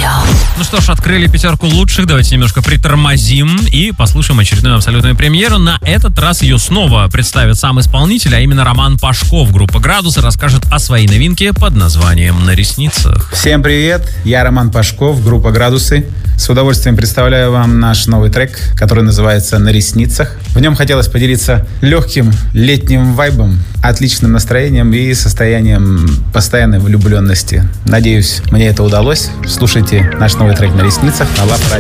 Радио. Ну что ж, открыли пятерку лучших. Давайте немножко притормозим и послушаем очередную абсолютную премьеру. На этот раз ее снова представит сам исполнитель, а именно Роман Пашков. Группа «Градусы» расскажет о своей новинке под названием «На ресницах». Всем привет, я Роман Пашков, группа «Градусы». С удовольствием представляю вам наш новый трек, который называется «На ресницах». В нем хотелось поделиться легким летним вайбом, отличным настроением и состоянием постоянной влюбленности. Надеюсь, мне это удалось. Слушайте наш новый трек «На ресницах» на Love Radio.